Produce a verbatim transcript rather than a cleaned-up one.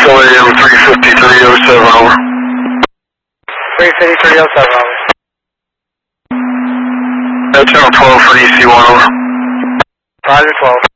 Nashville A M three fifty-three oh seven, over. three fifty-three oh seven, over. Uh, channel twelve for D C one, over. Roger, twelve.